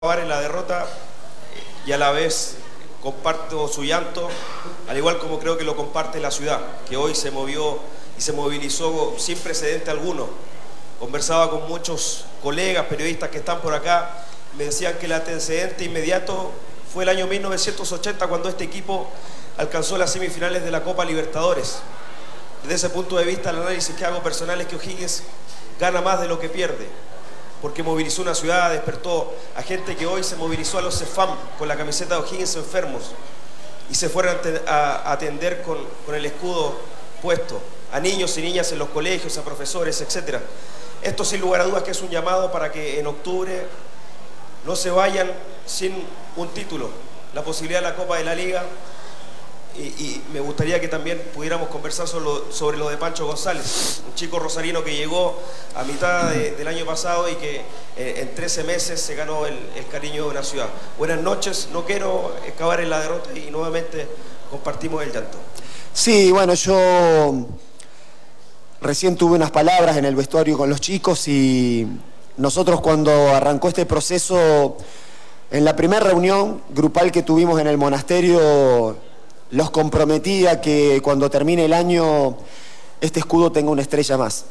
En la derrota y a la vez comparto su llanto, al igual como creo que lo comparte la ciudad, que hoy se movió y se movilizó sin precedente alguno. Conversaba con muchos colegas, periodistas que están por acá, me decían que el antecedente inmediato fue el año 1980 cuando este equipo alcanzó las semifinales de la Copa Libertadores. Desde ese punto de vista, el análisis que hago personal es que O'Higgins gana más de lo que pierde, porque movilizó una ciudad, despertó a gente que hoy se movilizó a los CEFAM con la camiseta de O'Higgins enfermos y se fueron a atender con el escudo puesto, a niños y niñas en los colegios, a profesores, etc. Esto sin lugar a dudas que es un llamado para que en octubre no se vayan sin un título, la posibilidad de la Copa de la Liga. Y me gustaría que también pudiéramos conversar sobre lo de Pancho González, un chico rosarino que llegó a mitad del año pasado y que en 13 meses se ganó el cariño de una ciudad. Buenas noches, no quiero excavar en la derrota y nuevamente compartimos el llanto. Sí, bueno, yo recién tuve unas palabras en el vestuario con los chicos y nosotros cuando arrancó este proceso, en la primera reunión grupal que tuvimos en el monasterio, los comprometía que cuando termine el año este escudo tenga una estrella más.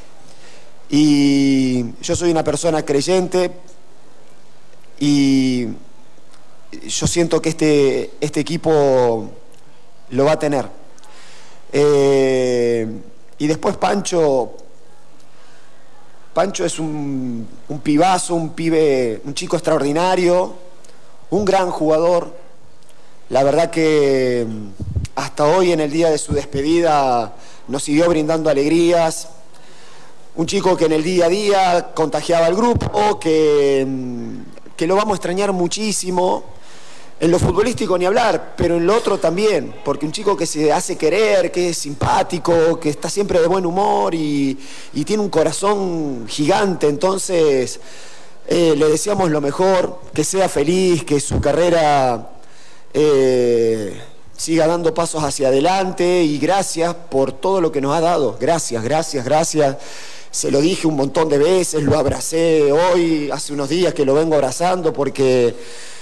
Y yo soy una persona creyente y yo siento que este equipo lo va a tener. Y después Pancho es un pibazo, un chico extraordinario, un gran jugador. La verdad que hasta hoy, en el día de su despedida, nos siguió brindando alegrías. Un chico que en el día a día contagiaba al grupo, que lo vamos a extrañar muchísimo. En lo futbolístico ni hablar, pero en lo otro también, porque un chico que se hace querer, que es simpático, que está siempre de buen humor y tiene un corazón gigante. Entonces, le deseamos lo mejor, que sea feliz, que su carrera siga dando pasos hacia adelante, y gracias por todo lo que nos ha dado. Gracias. Se lo dije un montón de veces, lo abracé hoy, hace unos días que lo vengo abrazando, porque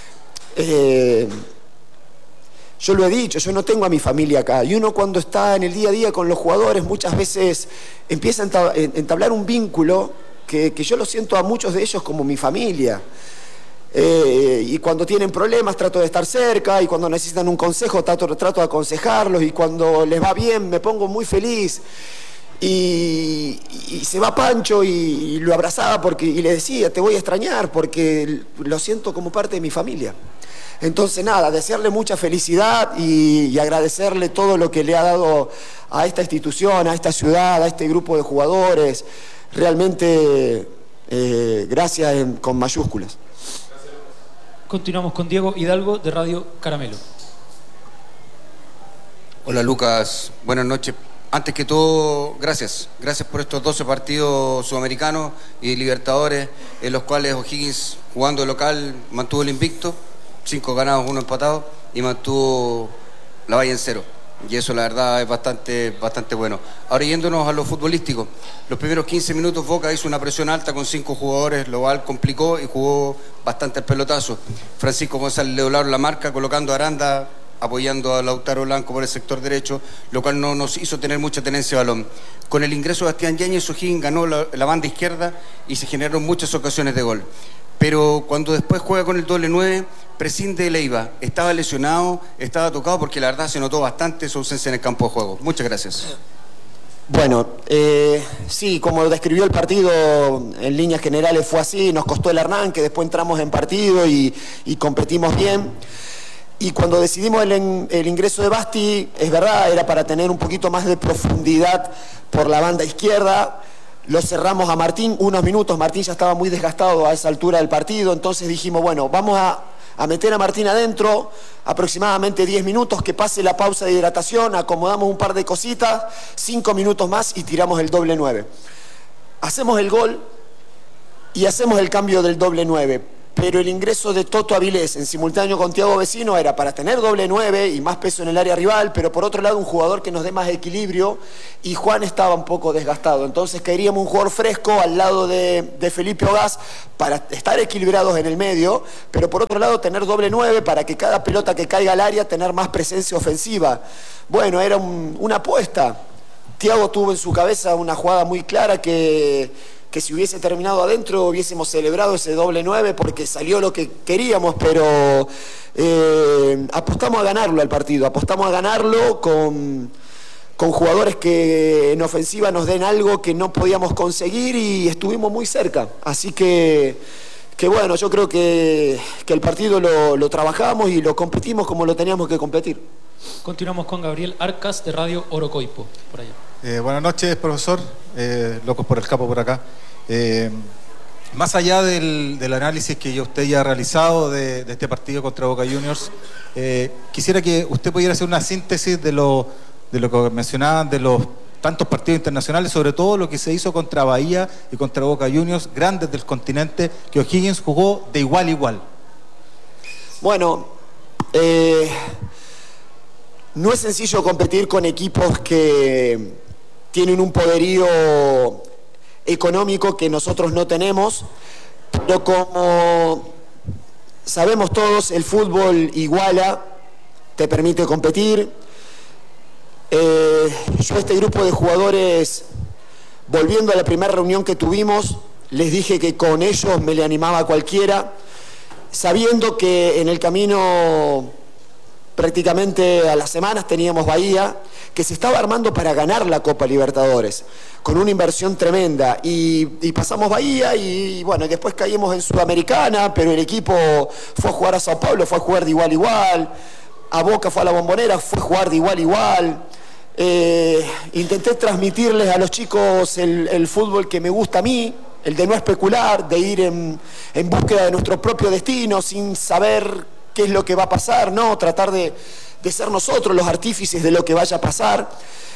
yo lo he dicho, yo no tengo a mi familia acá, y uno cuando está en el día a día con los jugadores muchas veces empieza a entablar un vínculo que yo lo siento a muchos de ellos como mi familia. Y cuando tienen problemas trato de estar cerca, y cuando necesitan un consejo trato de aconsejarlos, y cuando les va bien me pongo muy feliz. Y se va Pancho y lo abrazaba y le decía, te voy a extrañar porque lo siento como parte de mi familia. Entonces nada, desearle mucha felicidad y agradecerle todo lo que le ha dado a esta institución, a esta ciudad, a este grupo de jugadores. Realmente gracias con mayúsculas. Continuamos con Diego Hidalgo de Radio Caramelo. Hola Lucas, buenas noches. Antes que todo, gracias por estos 12 partidos sudamericanos y Libertadores, en los cuales O'Higgins, jugando local, mantuvo el invicto, 5 ganados, 1 empatado, y mantuvo la valla en 0. Y eso la verdad es bastante bueno. Ahora yéndonos a lo futbolístico, los primeros 15 minutos Boca hizo una presión alta con 5 jugadores, lo cual complicó y jugó bastante el pelotazo. Francisco González le doblaron la marca colocando a Aranda, apoyando a Lautaro Blanco por el sector derecho, lo cual no nos hizo tener mucha tenencia de balón. Con el ingreso de Bastián Yáñez, O'Higgins ganó la banda izquierda y se generaron muchas ocasiones de gol. Pero cuando después juega con el doble 9, prescinde de Leiva. Estaba lesionado, estaba tocado, porque la verdad se notó bastante su ausencia en el campo de juego. Muchas gracias. Bueno, sí, como describió el partido, en líneas generales fue así. Nos costó el arranque, después entramos en partido y competimos bien. Y cuando decidimos el ingreso de Basti, es verdad, era para tener un poquito más de profundidad por la banda izquierda. Lo cerramos a Martín unos minutos, Martín ya estaba muy desgastado a esa altura del partido, entonces dijimos, bueno, vamos a meter a Martín adentro, aproximadamente 10 minutos, que pase la pausa de hidratación, acomodamos un par de cositas, 5 minutos más y tiramos el doble 9. Hacemos el gol y hacemos el cambio del doble 9. pero el ingreso de Toto Avilés en simultáneo con Thiago Vecino era para tener doble 9 y más peso en el área rival, pero por otro lado un jugador que nos dé más equilibrio, y Juan estaba un poco desgastado. Entonces queríamos un jugador fresco al lado de Felipe Ogaz para estar equilibrados en el medio, pero por otro lado tener doble 9 para que cada pelota que caiga al área tener más presencia ofensiva. Bueno, era una apuesta. Thiago tuvo en su cabeza una jugada muy clara que si hubiese terminado adentro hubiésemos celebrado ese doble 9 porque salió lo que queríamos, pero apostamos a ganarlo al partido, apostamos a ganarlo con jugadores que en ofensiva nos den algo que no podíamos conseguir y estuvimos muy cerca. Así que bueno, yo creo que el partido lo trabajamos y lo competimos como lo teníamos que competir. Continuamos con Gabriel Arcas de Radio Orocoipo, por allá. Buenas noches, profesor. Locos por el Capo por acá. Más allá del análisis que usted ya ha realizado de este partido contra Boca Juniors, quisiera que usted pudiera hacer una síntesis de lo que mencionaban de los tantos partidos internacionales, sobre todo lo que se hizo contra Bahía y contra Boca Juniors, grandes del continente, que O'Higgins jugó de igual a igual. Bueno, no es sencillo competir con equipos que tienen un poderío económico que nosotros no tenemos, pero como sabemos todos, el fútbol iguala, te permite competir. Yo a este grupo de jugadores, volviendo a la primera reunión que tuvimos, les dije que con ellos me le animaba a cualquiera, sabiendo que en el camino prácticamente a las semanas teníamos Bahía, que se estaba armando para ganar la Copa Libertadores, con una inversión tremenda, y pasamos Bahía y bueno, después caímos en Sudamericana, pero el equipo fue a jugar a Sao Paulo, fue a jugar de igual a igual, a Boca fue a la Bombonera, fue a jugar de igual a igual. Intenté transmitirles a los chicos el fútbol que me gusta a mí, el de no especular, de ir en búsqueda de nuestro propio destino, sin saber qué es lo que va a pasar, ¿no? Tratar de ser nosotros los artífices de lo que vaya a pasar.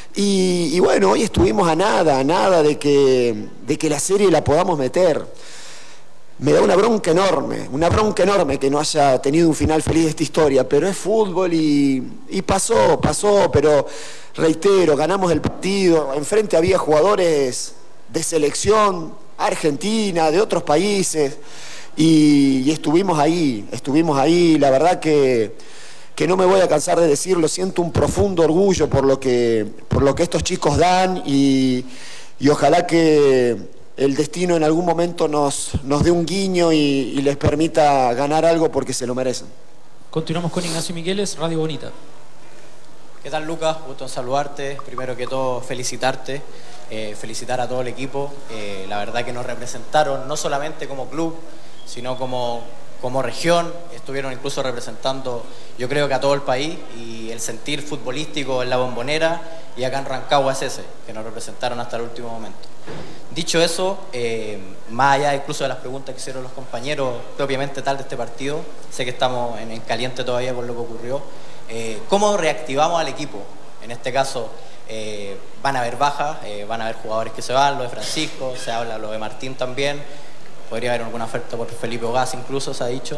Y bueno, hoy estuvimos a nada de que la serie la podamos meter. Me da una bronca enorme que no haya tenido un final feliz esta historia, pero es fútbol y pasó, pero reitero, ganamos el partido, enfrente había jugadores de selección argentina, de otros países, y estuvimos ahí, la verdad que no me voy a cansar de decirlo, siento un profundo orgullo por lo que estos chicos dan y ojalá que el destino en algún momento nos dé un guiño y les permita ganar algo porque se lo merecen. Continuamos con Ignacio Migueles, Radio Bonita. ¿Qué tal, Lucas? Gusto en saludarte. Primero que todo, felicitarte, felicitar a todo el equipo. La verdad que nos representaron no solamente como club, sino como región. Estuvieron incluso representando, yo creo que a todo el país, y el sentir futbolístico en la Bombonera y acá en Rancagua es ese, que nos representaron hasta el último momento. Dicho eso, más allá incluso de las preguntas que hicieron los compañeros propiamente tal de este partido, sé que estamos en caliente todavía por lo que ocurrió, ¿cómo reactivamos al equipo? En este caso, van a haber bajas, van a haber jugadores que se van, lo de Francisco, se habla lo de Martín también, podría haber alguna oferta por Felipe Ogaz incluso, se ha dicho.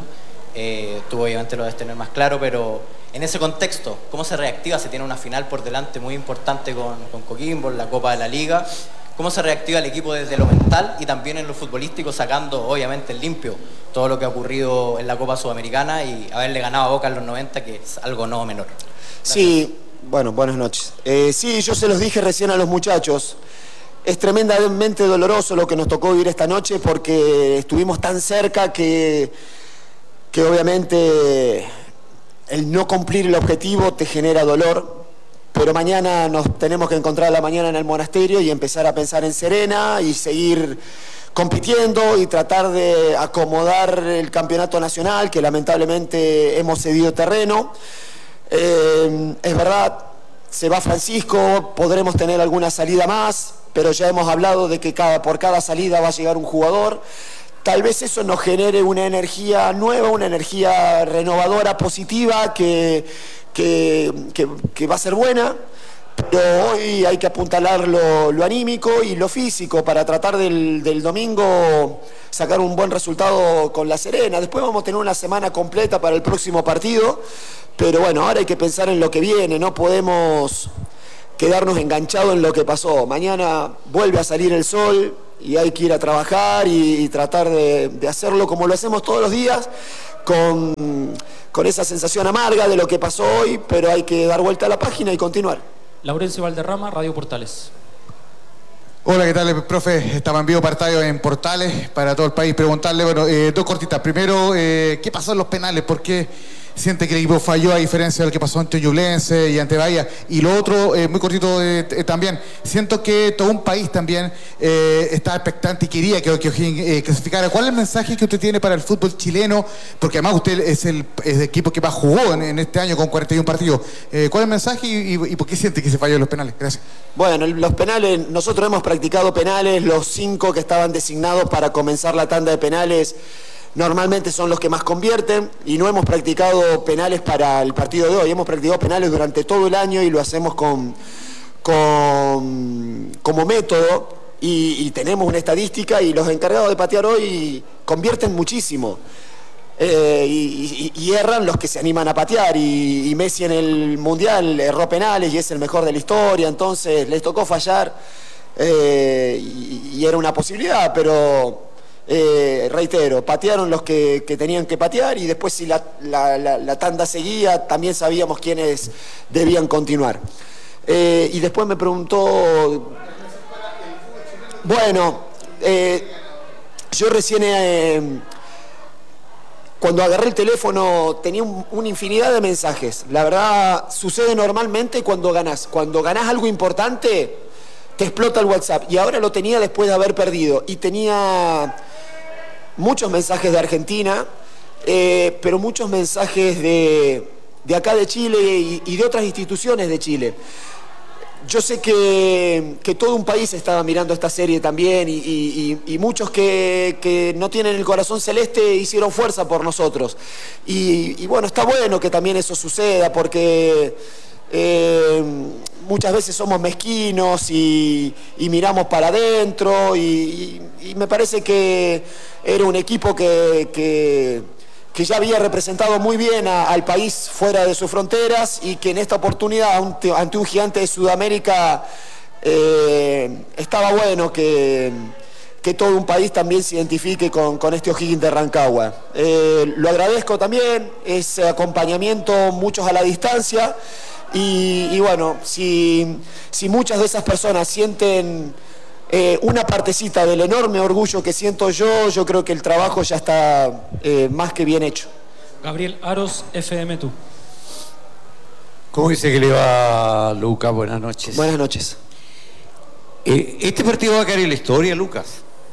Tú obviamente lo debes tener más claro, pero en ese contexto, ¿cómo se reactiva? Se tiene una final por delante muy importante con Coquimbo, la Copa de la Liga. ¿Cómo se reactiva el equipo desde lo mental y también en lo futbolístico, sacando obviamente el limpio todo lo que ha ocurrido en la Copa Sudamericana y haberle ganado a Boca en los 90, que es algo no menor? Gracias. Sí, bueno, buenas noches. Sí, yo se los dije recién a los muchachos. Es tremendamente doloroso lo que nos tocó vivir esta noche porque estuvimos tan cerca que obviamente el no cumplir el objetivo te genera dolor, pero mañana nos tenemos que encontrar a la mañana en el monasterio y empezar a pensar en Serena y seguir compitiendo y tratar de acomodar el campeonato nacional, que lamentablemente hemos cedido terreno. Es verdad, se va Francisco, podremos tener alguna salida más, pero ya hemos hablado de que por cada salida va a llegar un jugador. Tal vez eso nos genere una energía nueva, una energía renovadora, positiva, que va a ser buena. Pero hoy hay que apuntalar lo anímico y lo físico para tratar del domingo sacar un buen resultado con La Serena. Después vamos a tener una semana completa para el próximo partido, pero bueno, ahora hay que pensar en lo que viene, no podemos quedarnos enganchados en lo que pasó. Mañana vuelve a salir el sol y hay que ir a trabajar y tratar de hacerlo como lo hacemos todos los días, con esa sensación amarga de lo que pasó hoy, pero hay que dar vuelta a la página y continuar. Laurencio Valderrama, Radio Portales. Hola, ¿qué tal, profe? Estaba en vivo partido en Portales para todo el país. Preguntarle, bueno, dos cortitas. Primero, ¿qué pasó en los penales? ¿Por qué siente que el equipo falló a diferencia del que pasó ante Ñublense y ante Bahía? Y lo otro, muy cortito también, siento que todo un país también está expectante y quería que O'Higgins clasificara. ¿Cuál es el mensaje que usted tiene para el fútbol chileno? Porque además usted es el equipo que más jugó en este año con 41 partidos. ¿Cuál es el mensaje y por qué siente que se falló en los penales? Gracias. Bueno, los penales, nosotros hemos practicado penales, los 5 que estaban designados para comenzar la tanda de penales normalmente son los que más convierten y no hemos practicado penales para el partido de hoy, hemos practicado penales durante todo el año y lo hacemos como método y tenemos una estadística y los encargados de patear hoy convierten muchísimo. Y erran los que se animan a patear y Messi en el Mundial erró penales y es el mejor de la historia, entonces les tocó fallar y era una posibilidad, pero reitero, patearon los que tenían que patear y después si la tanda seguía también sabíamos quiénes debían continuar. Y después me preguntó, bueno, yo recién cuando agarré el teléfono tenía una infinidad de mensajes. La verdad, sucede normalmente cuando ganás. Cuando ganás algo importante, te explota el WhatsApp. Y ahora lo tenía después de haber perdido. Y tenía muchos mensajes de Argentina, pero muchos mensajes de acá de Chile y de otras instituciones de Chile. Yo sé que todo un país estaba mirando esta serie también y muchos que no tienen el corazón celeste hicieron fuerza por nosotros. Y bueno, está bueno que también eso suceda porque muchas veces somos mezquinos y miramos para adentro y me parece que era un equipo que ya había representado muy bien al país fuera de sus fronteras y que en esta oportunidad ante un gigante de Sudamérica estaba bueno que todo un país también se identifique con este O'Higgins de Rancagua. Lo agradezco también, ese acompañamiento, muchos a la distancia y bueno, si muchas de esas personas sienten una partecita del enorme orgullo que siento yo creo que el trabajo ya está más que bien hecho. Gabriel Aros, FM2. ¿Cómo dice que le va, Lucas? Buenas noches. Buenas noches. Este partido va a quedar en la historia, Lucas,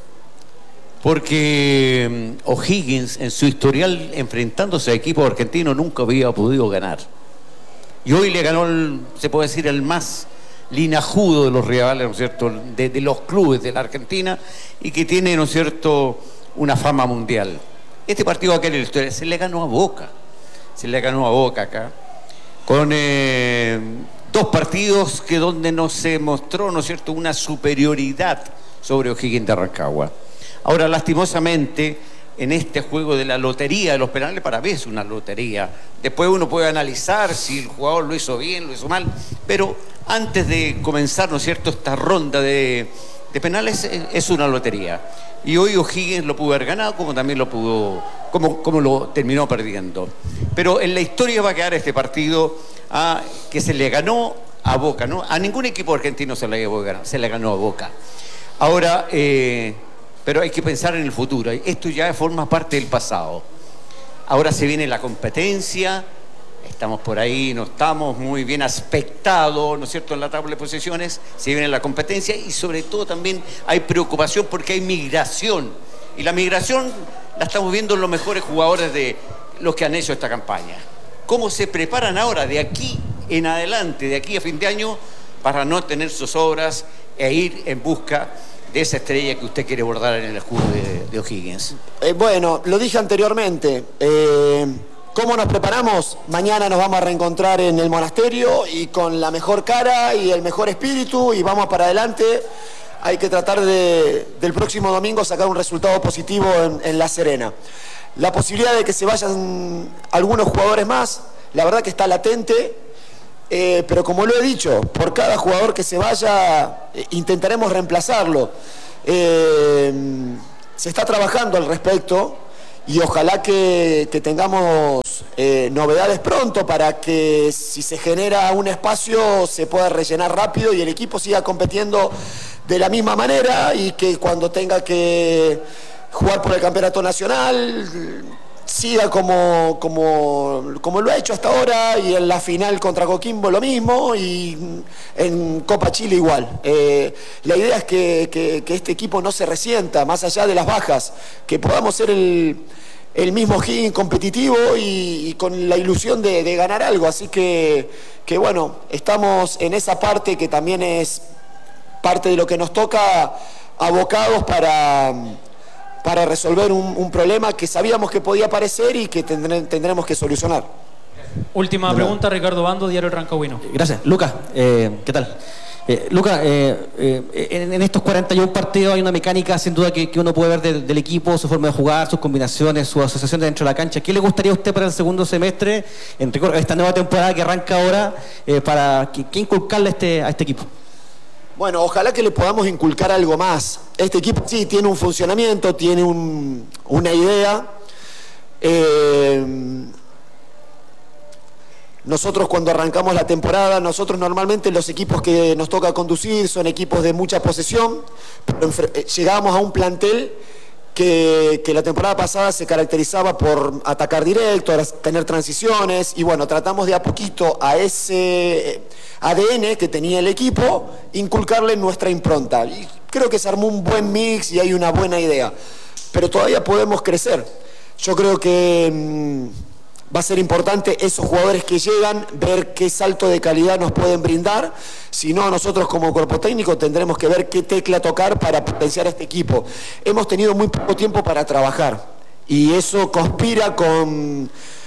porque O'Higgins en su historial enfrentándose a equipos argentinos nunca había podido ganar. Y hoy le ganó, se puede decir, el más linajudo de los rivales, ¿no es cierto?, de los clubes de la Argentina y que tiene, ¿no es cierto?, una fama mundial. Este partido acá en la historia se le ganó a Boca acá, con 2 partidos que donde no se mostró, ¿no es cierto?, una superioridad sobre O'Higgins de Rancagua. Ahora, lastimosamente, en este juego de la lotería de los penales, para mí es una lotería. Después uno puede analizar si el jugador lo hizo bien, lo hizo mal, pero antes de comenzar, ¿no es cierto?, esta ronda de penales es una lotería. Y hoy O'Higgins lo pudo haber ganado, como también lo pudo, como lo terminó perdiendo. Pero en la historia va a quedar este partido que se le ganó a Boca, ¿no? A ningún equipo argentino se le ganó a Boca. Ahora, pero hay que pensar en el futuro. Esto ya forma parte del pasado. Ahora se viene la competencia. Estamos por ahí, no estamos muy bien aspectados, ¿no es cierto?, en la tabla de posiciones. Se viene la competencia y sobre todo también hay preocupación porque hay migración. Y la migración la estamos viendo en los mejores jugadores de los que han hecho esta campaña. ¿Cómo se preparan ahora de aquí en adelante, de aquí a fin de año, para no tener zozobras e ir en busca de esa estrella que usted quiere bordar en el escudo de O'Higgins? Bueno, lo dije anteriormente. ¿Cómo nos preparamos? Mañana nos vamos a reencontrar en el monasterio y con la mejor cara y el mejor espíritu y vamos para adelante. Hay que tratar del próximo domingo sacar un resultado positivo en La Serena. La posibilidad de que se vayan algunos jugadores más, la verdad que está latente, pero como lo he dicho, por cada jugador que se vaya intentaremos reemplazarlo. Se está trabajando al respecto y ojalá que tengamos novedades pronto para que si se genera un espacio se pueda rellenar rápido y el equipo siga compitiendo de la misma manera y que cuando tenga que jugar por el campeonato nacional siga como lo ha hecho hasta ahora y en la final contra Coquimbo lo mismo y en Copa Chile igual. La idea es que este equipo no se resienta más allá de las bajas, que podamos ser el mismo Higgins competitivo y con la ilusión de ganar algo, así que bueno, estamos en esa parte que también es parte de lo que nos toca, abocados para resolver un problema que sabíamos que podía aparecer y que tendremos que solucionar. Última pregunta, Ricardo Bando, Diario El Rancagüino. Gracias. Lucas, ¿qué tal? Lucas, en estos 41 partidos hay una mecánica sin duda que uno puede ver del equipo, su forma de jugar, sus combinaciones, su asociación dentro de la cancha. ¿Qué le gustaría a usted para el segundo semestre, en esta nueva temporada que arranca ahora, para qué inculcarle a este equipo? Bueno, ojalá que le podamos inculcar algo más. Este equipo sí tiene un funcionamiento, tiene una idea. Nosotros cuando arrancamos la temporada, nosotros normalmente los equipos que nos toca conducir son equipos de mucha posesión, pero llegamos a un plantel que la temporada pasada se caracterizaba por atacar directo, tener transiciones y bueno, tratamos de a poquito a ese ADN que tenía el equipo, inculcarle nuestra impronta. Y creo que se armó un buen mix y hay una buena idea, pero todavía podemos crecer. Yo creo que va a ser importante esos jugadores que llegan, ver qué salto de calidad nos pueden brindar. Si no, nosotros como cuerpo técnico tendremos que ver qué tecla tocar para potenciar a este equipo. Hemos tenido muy poco tiempo para trabajar y eso conspira con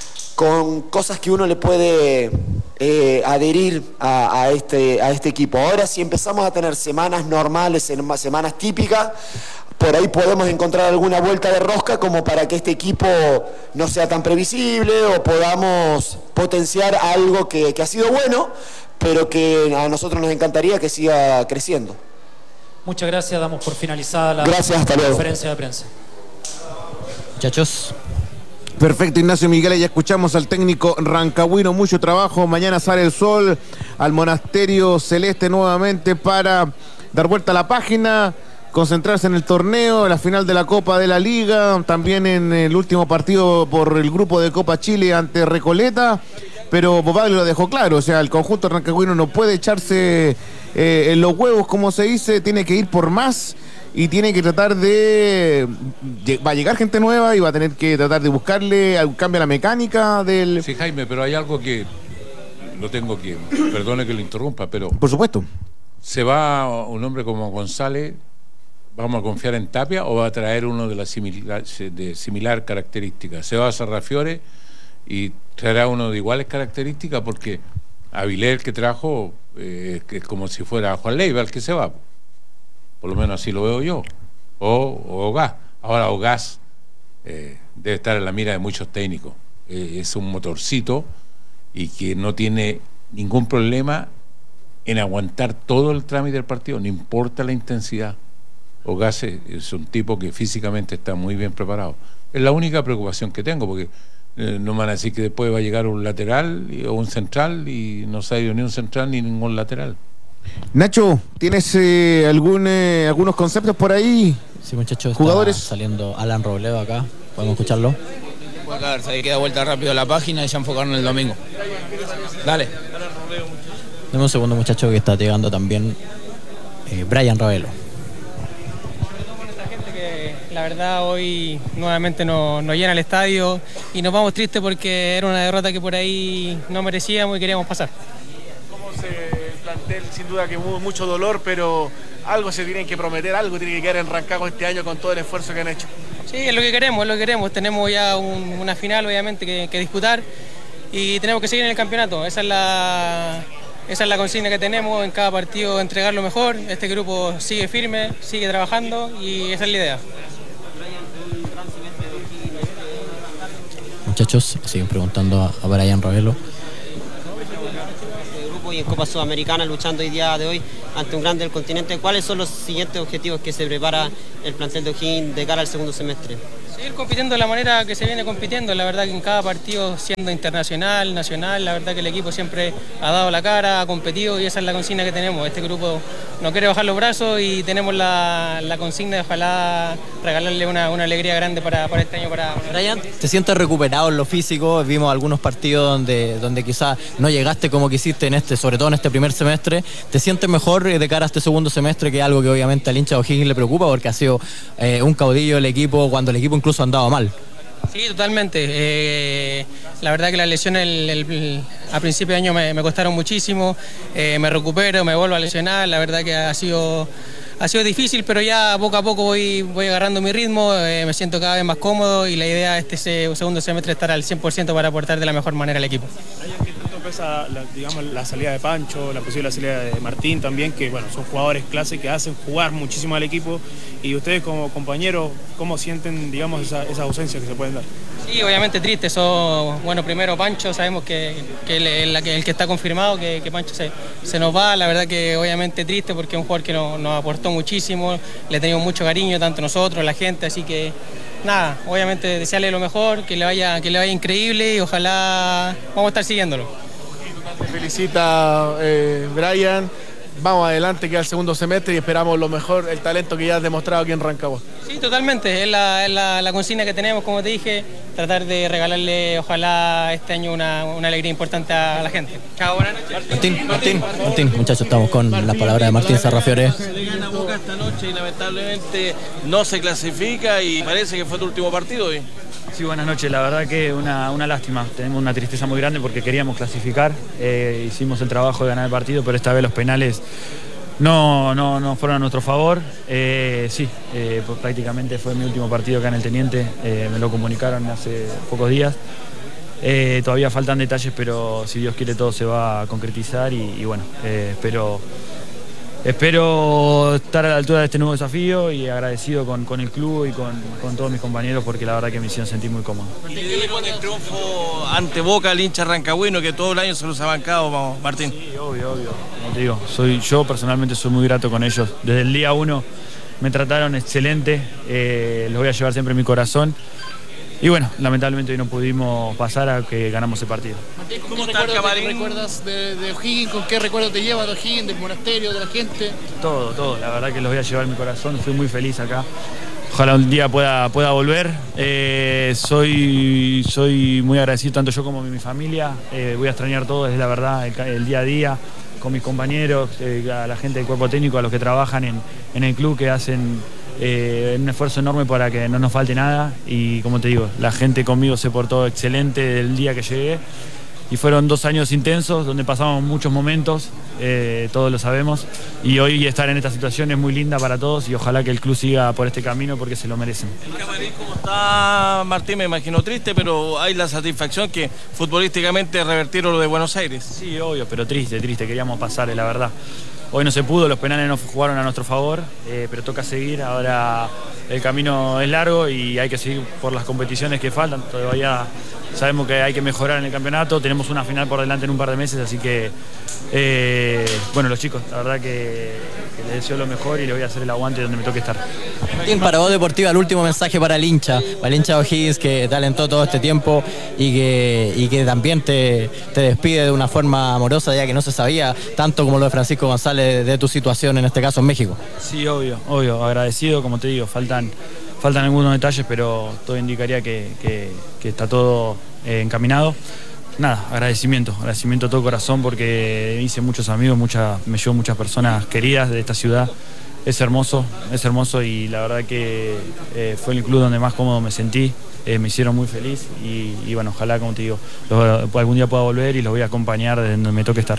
cosas que uno le puede adherir a este equipo. Ahora, si empezamos a tener semanas normales, semanas típicas, por ahí podemos encontrar alguna vuelta de rosca como para que este equipo no sea tan previsible o podamos potenciar algo que ha sido bueno, pero que a nosotros nos encantaría que siga creciendo. Muchas gracias, damos por finalizada la conferencia de prensa. Muchachos. Perfecto, Ignacio Miguel, ya escuchamos al técnico rancagüino, mucho trabajo, mañana sale el sol al Monasterio Celeste nuevamente para dar vuelta a la página, concentrarse en el torneo, en la final de la Copa de la Liga, también en el último partido por el grupo de Copa Chile ante Recoleta, pero Bobaglio lo dejó claro, o sea, el conjunto rancagüino no puede echarse en los huevos, como se dice, tiene que ir por más y tiene que tratar va a llegar gente nueva y va a tener que tratar de buscarle algún cambio a la mecánica del... Sí, Jaime, pero hay algo que lo tengo que... Perdone que lo interrumpa, pero... Por supuesto. ¿Se va un hombre como González? ¿Vamos a confiar en Tapia o va a traer uno de similar característica? ¿Se va a Sarrafiore y traerá uno de iguales características? Porque Avilés, que trajo, que es como si fuera Juan Leiva el que se va. Por lo menos así lo veo yo. O Ogás. Ahora Ogás debe estar en la mira de muchos técnicos. Es un motorcito y que no tiene ningún problema en aguantar todo el trámite del partido, no importa la intensidad. Ogás es un tipo que físicamente está muy bien preparado. Es la única preocupación que tengo, porque no me van a decir que después va a llegar un lateral o un central y no se ha ido ni un central ni ningún lateral. Nacho, ¿tienes algunos conceptos por ahí? Sí, muchachos, jugadores. Está saliendo Alan Robledo acá, podemos escucharlo. A ver, se queda vuelta rápido a la página y ya enfocarnos en el domingo. Dale. Dame un segundo, muchacho, que está llegando también Brian Ravelo. La verdad, hoy nuevamente nos llena el estadio y nos vamos tristes porque era una derrota que por ahí no merecíamos y queríamos pasar. ¿Cómo se plantel? Sin duda que hubo mucho dolor, pero algo se tienen que prometer, algo tiene que quedar en Rancagua este año con todo el esfuerzo que han hecho. Sí, es lo que queremos. Tenemos ya una final, obviamente, que disputar y tenemos que seguir en el campeonato. Esa es la consigna que tenemos, en cada partido entregar lo mejor. Este grupo sigue firme, sigue trabajando y esa es la idea. Muchachos, siguen preguntando a Brian Ravelo. Y en Copa Sudamericana luchando hoy día de hoy ante un grande del continente. ¿Cuáles son los siguientes objetivos que se prepara el plantel de O'Higgins de cara al segundo semestre? Seguir compitiendo de la manera que se viene compitiendo, la verdad que en cada partido, siendo internacional, nacional, la verdad que el equipo siempre ha dado la cara, ha competido y esa es la consigna que tenemos. Este grupo no quiere bajar los brazos y tenemos la consigna de ojalá regalarle una alegría grande para este año. Brian, ¿te sientes recuperado en lo físico? Vimos algunos partidos donde quizás no llegaste como quisiste, sobre todo en este primer semestre. ¿Te sientes mejor de cara a este segundo semestre, que es algo que obviamente al hincha de O'Higgins le preocupa porque ha sido un caudillo el equipo cuando el equipo incluso andaba mal? Sí, totalmente. La verdad que las lesiones a principio de año me costaron muchísimo. Me recupero, me vuelvo a lesionar. La verdad que ha sido difícil, pero ya poco a poco voy agarrando mi ritmo. Me siento cada vez más cómodo y la idea es segundo semestre estar al 100% para aportar de la mejor manera al equipo. ¿Qué tanto pesa la salida de Pancho, la posible salida de Martín también, que bueno, son jugadores clase que hacen jugar muchísimo al equipo? Y ustedes como compañeros, ¿cómo sienten, digamos, esa ausencia que se pueden dar? Sí, obviamente triste. Primero Pancho, sabemos que el que está confirmado, que Pancho se nos va. La verdad que obviamente triste porque es un jugador que nos aportó muchísimo, le tenemos mucho cariño, tanto nosotros, la gente, así que nada, obviamente desearle lo mejor, que le vaya increíble y ojalá vamos a estar siguiéndolo. Te felicita Brian. Vamos adelante, queda el segundo semestre y esperamos lo mejor, el talento que ya has demostrado aquí en Rancagua. Sí, totalmente, es la consigna que tenemos, como te dije, tratar de regalarle, ojalá este año una alegría importante a la gente. Chao, buenas noches. Martín, muchachos, estamos con las palabras de Martín Sarrafiore. Se le gana a Boca esta noche y lamentablemente no se clasifica y parece que fue tu último partido hoy. Sí, buenas noches. La verdad que una lástima. Tenemos una tristeza muy grande porque queríamos clasificar. Hicimos el trabajo de ganar el partido, pero esta vez los penales no fueron a nuestro favor. Pues prácticamente fue mi último partido acá en el Teniente. Me lo comunicaron hace pocos días. Todavía faltan detalles, pero si Dios quiere todo se va a concretizar y bueno, espero estar a la altura de este nuevo desafío y agradecido con el club y con todos mis compañeros porque la verdad que me hicieron sentir muy cómodo. ¿Y qué con el triunfo ante Boca, el hincha rancagüino que todo el año se los ha bancado, Martín? Sí, obvio. Como te digo, yo personalmente soy muy grato con ellos. Desde el día 1 me trataron excelente, los voy a llevar siempre en mi corazón. Y bueno, lamentablemente hoy no pudimos pasar a que ganamos el partido. Martín, ¿cómo recuerdas de O'Higgins? ¿Con qué recuerdos te llevas de O'Higgins, del monasterio, de la gente? Todo. La verdad que los voy a llevar en mi corazón. Fui muy feliz acá. Ojalá un día pueda volver. Soy muy agradecido, tanto yo como mi familia. Voy a extrañar todo, es la verdad, el día a día, con mis compañeros, a la gente del cuerpo técnico, a los que trabajan en el club, que hacen un esfuerzo enorme para que no nos falte nada. Y como te digo, la gente conmigo se portó excelente el día que llegué. Y fueron 2 años intensos donde pasamos muchos momentos, todos lo sabemos, y hoy estar en esta situación es muy linda para todos y ojalá que el club siga por este camino porque se lo merecen. ¿El camarín cómo está, Martín? Me imagino triste, pero hay la satisfacción que futbolísticamente revertieron lo de Buenos Aires. Sí, obvio, pero triste, queríamos pasar, la verdad. Hoy no se pudo, los penales no jugaron a nuestro favor, pero toca seguir. Ahora el camino es largo y hay que seguir por las competiciones que faltan. Todavía sabemos que hay que mejorar en el campeonato, tenemos una final por delante en un par de meses, así que bueno, los chicos, la verdad que les deseo lo mejor y les voy a hacer el aguante donde me toque estar. Martín, para Voz Deportiva, el último mensaje para el hincha de O'Higgins que te alentó todo este tiempo y que también te despide de una forma amorosa, ya que no se sabía tanto como lo de Francisco González de tu situación, en este caso en México. Sí, obvio, agradecido, como te digo, faltan algunos detalles, pero todo indicaría que está todo encaminado. Nada, agradecimiento a todo corazón porque hice muchos amigos, me llevo muchas personas queridas de esta ciudad. Es hermoso y la verdad que fue el club donde más cómodo me sentí. Me hicieron muy feliz y bueno, ojalá, como te digo, algún día pueda volver y los voy a acompañar desde donde me toque estar.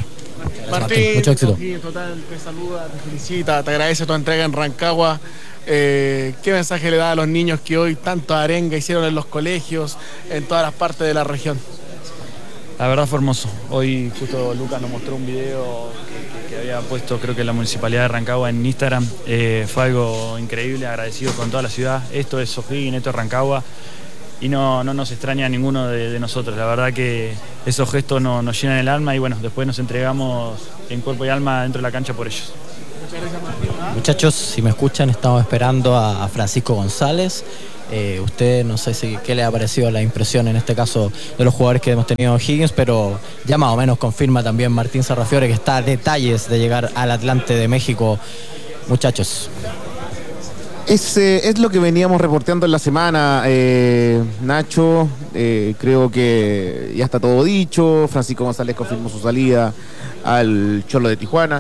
Martín, mucho éxito. Total, te saluda, te felicita, te agradece tu entrega en Rancagua. ¿Qué mensaje le da a los niños que hoy tanto arenga hicieron en los colegios, en todas las partes de la región? La verdad fue hermoso. Hoy justo Lucas nos mostró un video que había puesto, creo que la Municipalidad de Rancagua en Instagram. Fue algo increíble, agradecido con toda la ciudad. Esto es O'Higgins, esto es Rancagua. Y no nos extraña a ninguno de nosotros. La verdad que esos gestos nos llenan el alma y bueno, después nos entregamos en cuerpo y alma dentro de la cancha por ellos. Muchachos, si me escuchan, estamos esperando a Francisco González. Usted, no sé qué le ha parecido la impresión en este caso de los jugadores que hemos tenido en Higgins, pero ya más o menos confirma también Martín Sarrafiore que está a detalles de llegar al Atlante de México. Muchachos. Es lo que veníamos reporteando en la semana, Nacho. Creo que ya está todo dicho. Francisco González confirmó su salida al Cholo de Tijuana.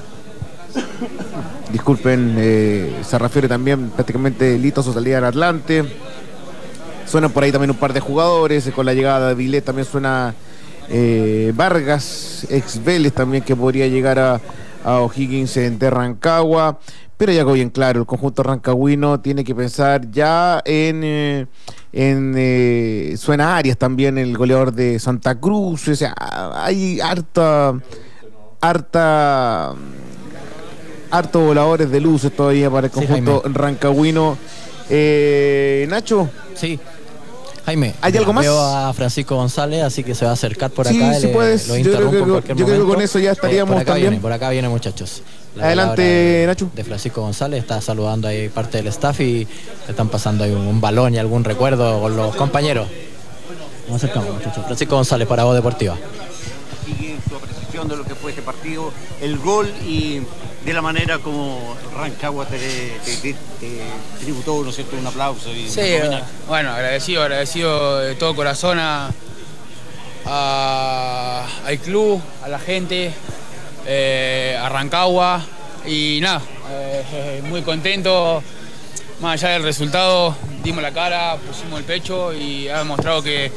Disculpen, Sarrafiore también prácticamente listo a su salida al Atlante. Suenan por ahí también un par de jugadores. Con la llegada de Vilés también suena Vargas, ex Vélez también, que podría llegar a O'Higgins de Rancagua. Pero ya bien claro, el conjunto rancagüino tiene que pensar ya en suena Arias también, el goleador de Santa Cruz. O sea, hay harto voladores de luces todavía para el conjunto rancagüino. Nacho. Sí. Jaime, ¿hay algo más? Veo a Francisco González, así que se va a acercar por acá. Sí, si puedes. Lo interrumpo en cualquier momento. Yo creo que con eso ya estaríamos también. Por acá viene, muchachos. Adelante, Nacho. De Francisco González, está saludando ahí parte del staff y le están pasando ahí un balón y algún recuerdo con los compañeros. Nos acercamos, muchachos. Francisco González para Voz Deportiva. Sigue su apreciación de lo que fue este partido, el gol y de la manera como Rancagua te tributó, ¿no es cierto?, un aplauso. Y sí, bueno, agradecido de todo corazón al club, a la gente, a Rancagua y nada, muy contento. Más allá del resultado, dimos la cara, pusimos el pecho y ha demostrado que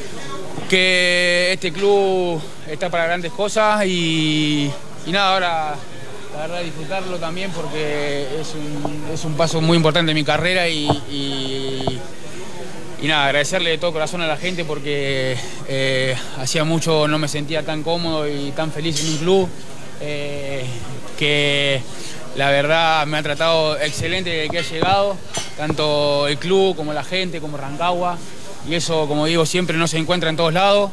este club está para grandes cosas y nada, ahora la verdad disfrutarlo también porque es un paso muy importante en mi carrera y nada, agradecerle de todo corazón a la gente porque hacía mucho no me sentía tan cómodo y tan feliz en un club que la verdad me ha tratado excelente desde que ha llegado, tanto el club como la gente, como Rancagua, y eso, como digo, siempre no se encuentra en todos lados.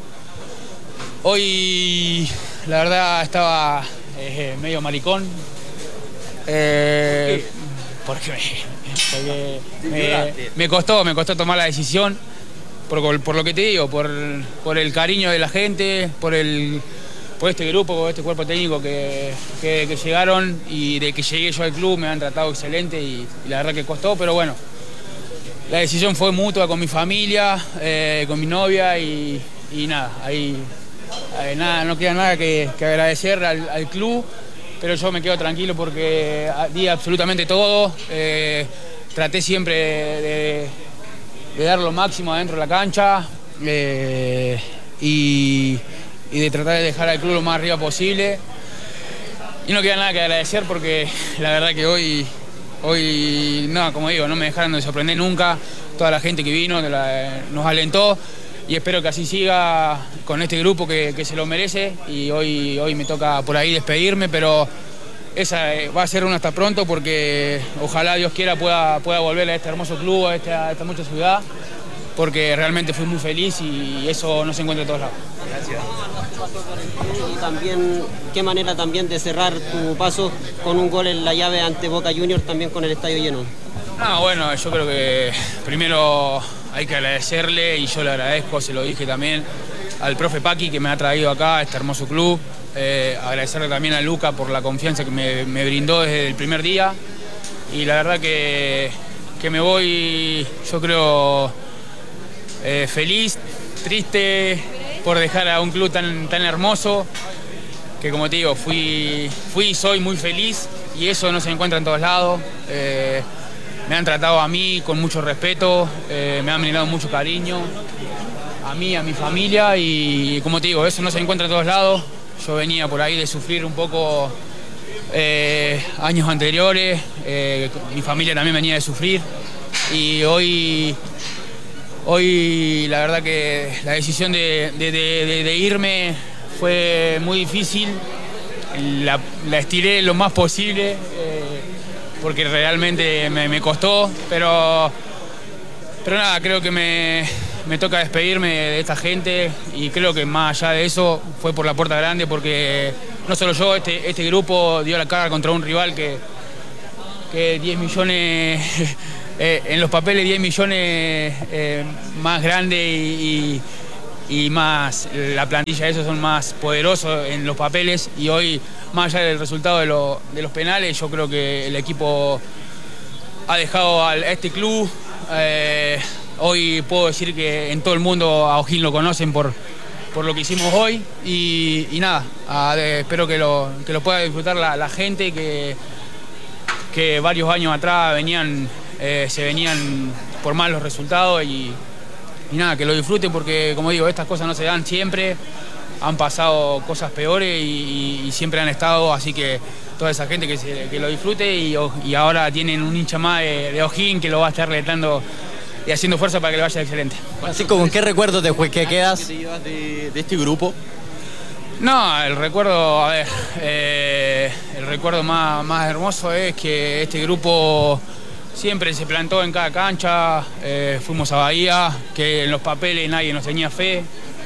Hoy la verdad estaba medio maricón, porque me costó tomar la decisión, por lo que te digo, por el cariño de la gente, por este grupo, por este cuerpo técnico que llegaron, y de que llegué yo al club me han tratado excelente y la verdad que costó, pero bueno, la decisión fue mutua con mi familia, con mi novia y nada, ahí no queda nada que agradecer al club, pero yo me quedo tranquilo porque di absolutamente todo, traté siempre de dar lo máximo adentro de la cancha y de tratar de dejar al club lo más arriba posible. Y no queda nada que agradecer porque la verdad que hoy no, como digo, no me dejaron de sorprender nunca. Toda la gente que vino nos alentó y espero que así siga con este grupo que se lo merece. Y hoy me toca por ahí despedirme, pero esa va a ser una hasta pronto porque ojalá Dios quiera pueda volver a este hermoso club, a esta hermosa ciudad, porque realmente fui muy feliz y eso no se encuentra en todos lados. Gracias. Y también, qué manera también de cerrar tu paso con un gol en la llave ante Boca Juniors, también con el estadio lleno. No, bueno, yo creo que primero hay que agradecerle, y yo le agradezco, se lo dije también, al profe Paqui que me ha traído acá a este hermoso club. Agradecerle también a Luca por la confianza que me brindó desde el primer día. Y la verdad que me voy, yo creo, feliz, triste por dejar a un club tan hermoso, que como te digo, fui y soy muy feliz, y eso no se encuentra en todos lados. Me han tratado a mí con mucho respeto, me han brindado mucho cariño, a mí, a mi familia, y como te digo, eso no se encuentra en todos lados. Yo venía por ahí de sufrir un poco años anteriores, mi familia también venía de sufrir y hoy la verdad que la decisión de irme fue muy difícil, la estiré lo más posible porque realmente me costó, pero nada, creo que me toca despedirme de esta gente y creo que más allá de eso fue por la puerta grande porque no solo yo, este grupo dio la cara contra un rival que 10 millones, en los papeles 10 millones más grande y más, la plantilla de esos son más poderosos en los papeles y hoy, más allá del resultado de los penales, yo creo que el equipo ha dejado a este club. Hoy puedo decir que en todo el mundo a O'Higgins lo conocen por lo que hicimos hoy y nada, espero que lo pueda disfrutar la gente que varios años atrás se venían por malos resultados y nada, que lo disfruten porque como digo, estas cosas no se dan siempre, han pasado cosas peores y siempre han estado, así que toda esa gente que lo disfrute y ahora tienen un hincha más de O'Higgins que lo va a estar alentando y haciendo fuerza para que le vaya excelente. Francisco, ¿con qué recuerdos que quedas? ¿Qué te llevas de este grupo? No, el recuerdo, el recuerdo más hermoso es que este grupo siempre se plantó en cada cancha, fuimos a Bahía, que en los papeles nadie nos tenía fe.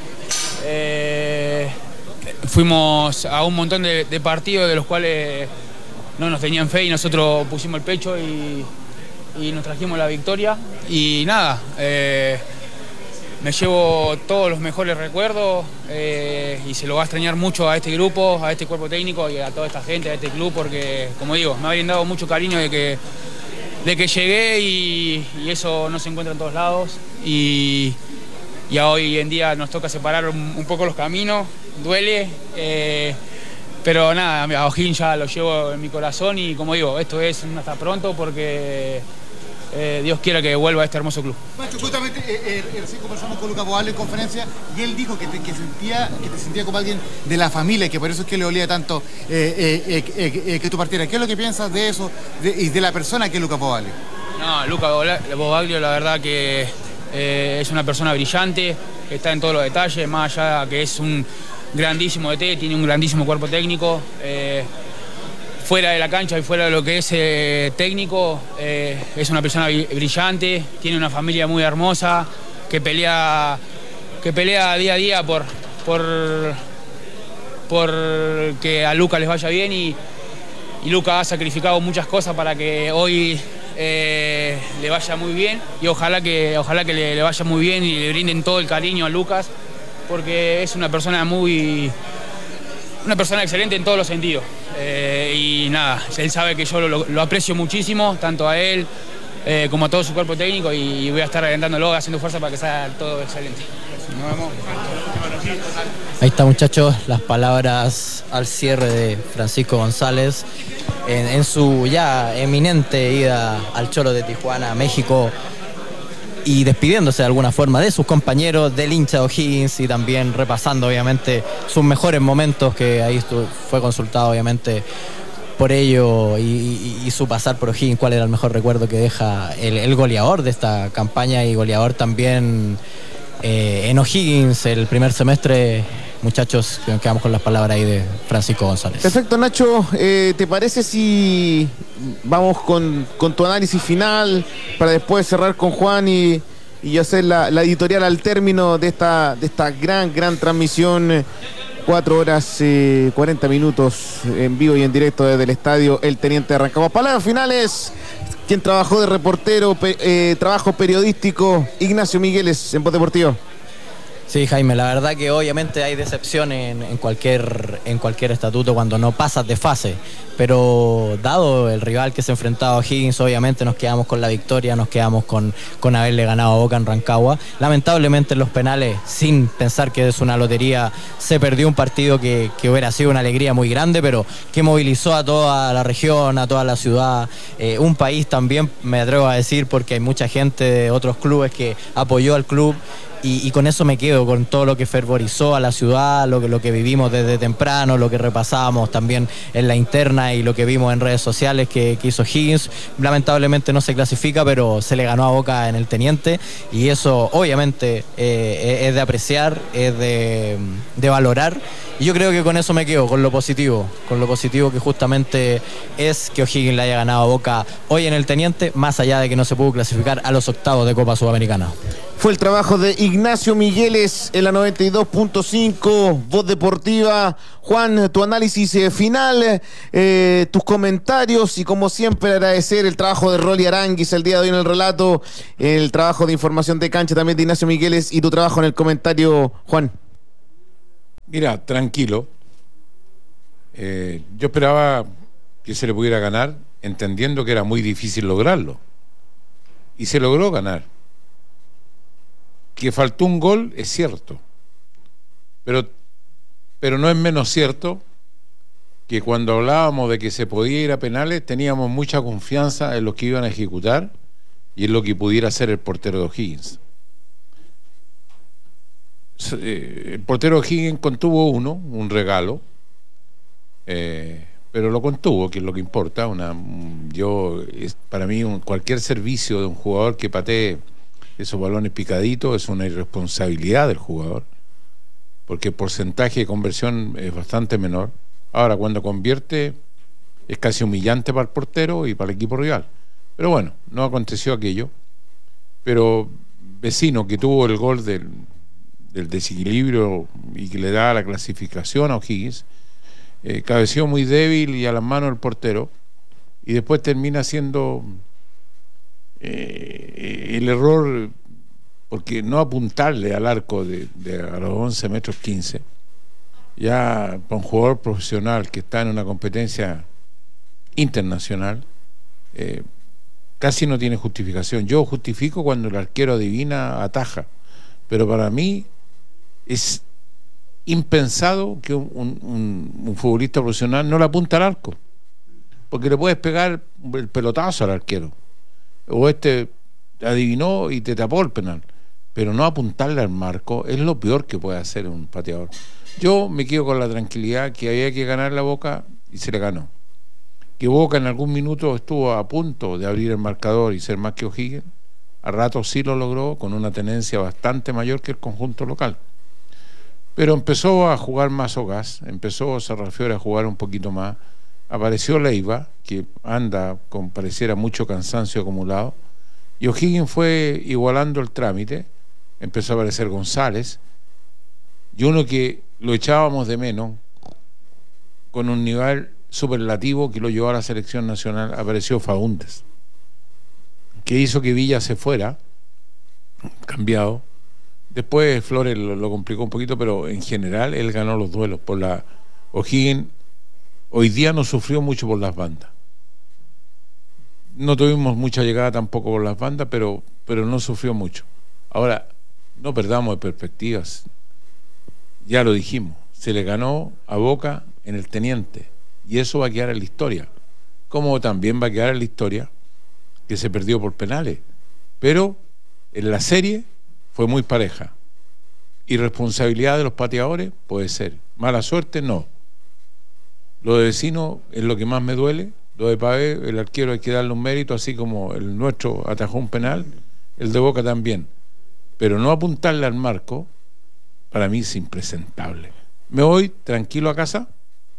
Fuimos a un montón de partidos de los cuales no nos tenían fe y nosotros pusimos el pecho y nos trajimos la victoria y nada, me llevo todos los mejores recuerdos y se lo va a extrañar mucho a este grupo, a este cuerpo técnico y a toda esta gente, a este club, porque como digo, me habían dado mucho cariño de que llegué y eso no se encuentra en todos lados y hoy en día nos toca separar un poco los caminos, duele, pero nada, a O'Higgins ya lo llevo en mi corazón y como digo, esto es un hasta pronto porque Dios quiera que vuelva a este hermoso club. Pancho, justamente recién conversamos con Lucas Boal en conferencia y él dijo que te sentía como alguien de la familia y que por eso es que le olía tanto que tú partieras. ¿Qué es lo que piensas de eso y de la persona que es Lucas Boal? No, Lucas Bobaglio la verdad que es una persona brillante, que está en todos los detalles, más allá que es un grandísimo DT, tiene un grandísimo cuerpo técnico. Fuera de la cancha y fuera de lo que es técnico, es una persona brillante, tiene una familia muy hermosa, que pelea día a día por que a Lucas les vaya bien y Lucas ha sacrificado muchas cosas para que hoy le vaya muy bien y ojalá que le vaya muy bien y le brinden todo el cariño a Lucas porque es una persona excelente en todos los sentidos. Y nada, él sabe que yo lo aprecio muchísimo, tanto a él como a todo su cuerpo técnico y voy a estar alentándolo, haciendo fuerza para que sea todo excelente. Nos vemos. Ahí está, muchachos, las palabras al cierre de Francisco González en su ya eminente ida al Cholo de Tijuana, México, y despidiéndose de alguna forma de sus compañeros, del hincha de O'Higgins y también repasando obviamente sus mejores momentos, que ahí fue consultado obviamente por ello y su pasar por O'Higgins, cuál era el mejor recuerdo que deja el goleador de esta campaña y goleador también en O'Higgins el primer semestre. Muchachos, nos quedamos con las palabras ahí de Francisco González. Perfecto, Nacho. ¿Te parece si vamos con tu análisis final para después cerrar con Juan y hacer la editorial al término de esta gran transmisión? 4 horas 40 minutos en vivo y en directo desde el estadio El Teniente de Rancagua. Palabras finales. Quien trabajó de reportero, trabajo periodístico, Ignacio Migueles en Voz Deportiva. Sí, Jaime, la verdad que obviamente hay decepción en cualquier estatuto cuando no pasas de fase, pero dado el rival que se enfrentaba a O'Higgins, obviamente nos quedamos con la victoria, nos quedamos con haberle ganado a Boca en Rancagua. Lamentablemente en los penales, sin pensar que es una lotería, se perdió un partido que hubiera sido una alegría muy grande, pero que movilizó a toda la región, a toda la ciudad, un país también, me atrevo a decir, porque hay mucha gente de otros clubes que apoyó al club. Y con eso me quedo, con todo lo que fervorizó a la ciudad, lo que vivimos desde temprano, lo que repasábamos también en la interna y lo que vimos en redes sociales que hizo Higgins. Lamentablemente no se clasifica, pero se le ganó a Boca en el Teniente, y eso obviamente es de apreciar, es de valorar. Y yo creo que con eso me quedo, con lo positivo que justamente es que O'Higgins le haya ganado a Boca hoy en el Teniente, más allá de que no se pudo clasificar a los octavos de Copa Sudamericana. Fue el trabajo de Ignacio Migueles en la 92.5, Voz Deportiva. Juan, tu análisis final, tus comentarios, y como siempre agradecer el trabajo de Rolly Aranguis el día de hoy en el relato, el trabajo de información de cancha también de Ignacio Migueles, y tu trabajo en el comentario, Juan. Mira, tranquilo. Yo esperaba que se le pudiera ganar, entendiendo que era muy difícil lograrlo. Y se logró ganar. Que faltó un gol, es cierto. Pero no es menos cierto que cuando hablábamos de que se podía ir a penales, teníamos mucha confianza en los que iban a ejecutar y en lo que pudiera hacer el portero de O'Higgins. El portero O'Higgins contuvo un regalo, pero lo contuvo, que es lo que importa. Para mí cualquier servicio de un jugador que patee esos balones picaditos es una irresponsabilidad del jugador, porque el porcentaje de conversión es bastante menor. Ahora, cuando convierte, es casi humillante para el portero y para el equipo rival. Pero bueno, no aconteció aquello. Pero Vecino, que tuvo el gol del desequilibrio y que le da la clasificación a O'Higgins, cabeció muy débil y a las manos del portero, y después termina siendo el error, porque no apuntarle al arco a los 11 metros 15, ya para un jugador profesional que está en una competencia internacional, casi no tiene justificación. Yo justifico cuando el arquero adivina, ataja, pero para mí es impensado que un futbolista profesional no le apunta al arco, porque le puedes pegar el pelotazo al arquero, o adivinó y te tapó el penal, pero no apuntarle al marco es lo peor que puede hacer un pateador. Yo me quedo con la tranquilidad que había que ganar la Boca y se le ganó. Que Boca en algún minuto estuvo a punto de abrir el marcador y ser más que O'Higgins, a rato sí lo logró, con una tenencia bastante mayor que el conjunto local. Pero empezó a jugar más Ogaz, empezó Sarrafiore a jugar un poquito más, apareció Leiva, que anda con pareciera mucho cansancio acumulado, y O'Higgins fue igualando el trámite. Empezó a aparecer González, y uno que lo echábamos de menos, con un nivel superlativo que lo llevó a la selección nacional, apareció Faúndez, que hizo que Villa se fuera, cambiado. Después Flores lo complicó un poquito, pero en general él ganó los duelos. O'Higgins hoy día no sufrió mucho por las bandas. No tuvimos mucha llegada tampoco por las bandas, pero no sufrió mucho. Ahora, no perdamos de perspectivas. Ya lo dijimos, se le ganó a Boca en el Teniente, y eso va a quedar en la historia. Como también va a quedar en la historia que se perdió por penales. Pero en la serie fue muy pareja. Irresponsabilidad de los pateadores, puede ser. Mala suerte, no. Lo de Vecino es lo que más me duele. Lo de Pavé, el arquero, hay que darle un mérito, así como el nuestro atajó un penal, el de Boca también. Pero no apuntarle al marco, para mí es impresentable. Me voy tranquilo a casa,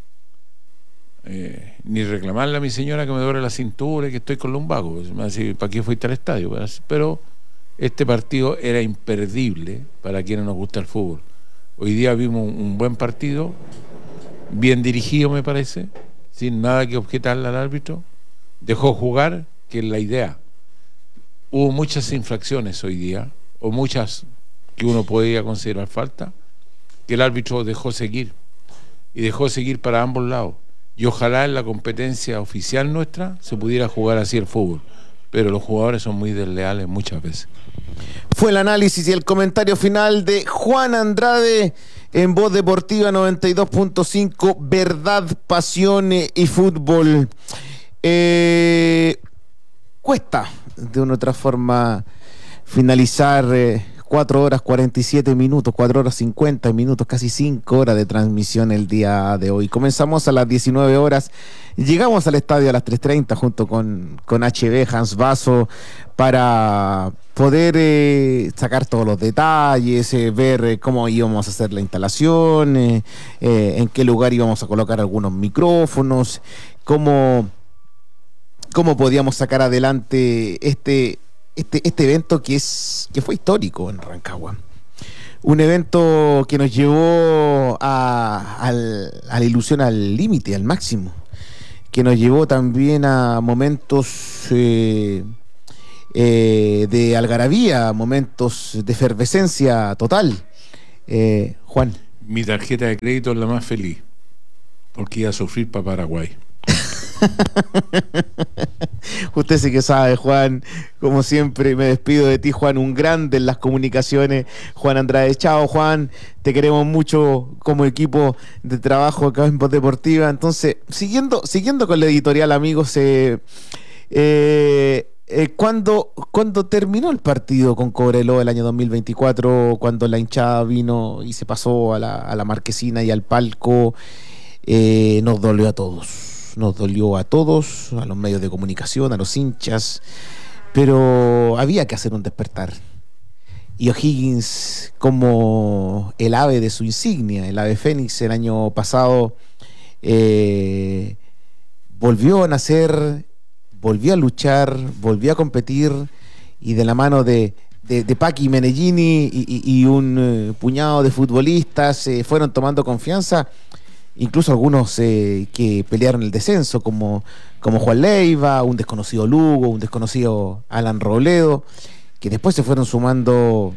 ni reclamarle a mi señora que me duele la cintura y que estoy con lumbago. Me va a decir, ¿para qué fuiste al estadio? Pero este partido era imperdible para quienes nos gusta el fútbol. Hoy día vimos un buen partido, bien dirigido, me parece, sin nada que objetarle al árbitro. Dejó jugar, que es la idea. Hubo muchas infracciones hoy día, o muchas que uno podía considerar falta, que el árbitro dejó seguir, y dejó seguir para ambos lados. Y ojalá en la competencia oficial nuestra se pudiera jugar así el fútbol, pero los jugadores son muy desleales muchas veces. Fue el análisis y el comentario final de Juan Andrade en Voz Deportiva 92.5, Verdad, Pasión y Fútbol. Cuesta de una u otra forma finalizar 4 horas 47 minutos, 4 horas 50 minutos, casi 5 horas de transmisión el día de hoy. Comenzamos a las 19 horas, llegamos al estadio a las 3:30 junto con HB, Hans Basso, para poder sacar todos los detalles, ver cómo íbamos a hacer la instalación, en qué lugar íbamos a colocar algunos micrófonos, cómo podíamos sacar adelante este evento que fue histórico en Rancagua. Un evento que nos llevó a la ilusión al límite, al máximo, que nos llevó también a momentos de algarabía, momentos de efervescencia total. Juan. Mi tarjeta de crédito es la más feliz, porque iba a sufrir para Paraguay. Usted sí que sabe, Juan. Como siempre, me despido de ti, Juan, un grande en las comunicaciones, Juan Andrade. Chao, Juan, te queremos mucho como equipo de trabajo acá en Voz Deportiva. Entonces, siguiendo con la editorial, amigos, cuando terminó el partido con Cobreloa el año 2024, cuando la hinchada vino y se pasó a la marquesina y al palco, nos dolió a todos. Nos dolió a todos, a los medios de comunicación, a los hinchas, pero había que hacer un despertar. Y O'Higgins, como el ave de su insignia, el ave fénix, el año pasado volvió a nacer, volvió a luchar, volvió a competir, y de la mano de Paqui Menellini y un puñado de futbolistas fueron tomando confianza. Incluso algunos que pelearon el descenso, como Juan Leiva, un desconocido Lugo, un desconocido Alan Robledo, que después se fueron sumando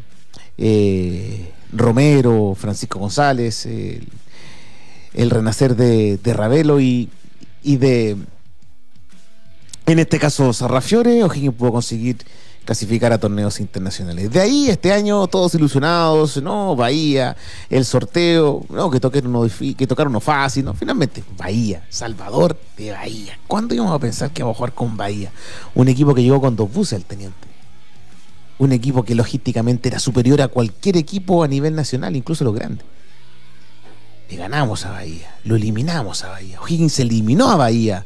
Romero, Francisco González, el renacer de Ravelo y de, en este caso, Sarrafiore. O'Higgins pudo conseguir clasificar a torneos internacionales. De ahí este año todos ilusionados, no, Bahía, el sorteo, no, que tocar uno fácil, no, finalmente Bahía, Salvador de Bahía. ¿Cuándo íbamos a pensar que íbamos a jugar con Bahía? Un equipo que llegó con 2 buses al Teniente. Un equipo que logísticamente era superior a cualquier equipo a nivel nacional, incluso los grandes. Le ganamos a Bahía, lo eliminamos a Bahía. O'Higgins eliminó a Bahía